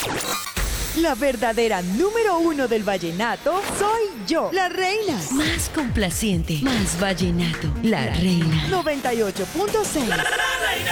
La verdadera número 1 del vallenato soy yo, la reina. Más complaciente, más vallenato, la reina. 98.6. La reina.